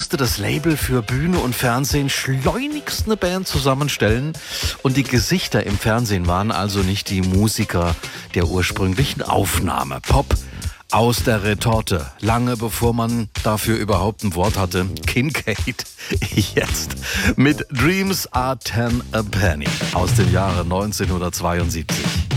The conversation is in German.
musste das Label für Bühne und Fernsehen schleunigst eine Band zusammenstellen. Und die Gesichter im Fernsehen waren also nicht die Musiker der ursprünglichen Aufnahme. Pop aus der Retorte, lange bevor man dafür überhaupt ein Wort hatte. Kincaid, jetzt mit Dreams Are 10 a Penny aus dem Jahre 1972.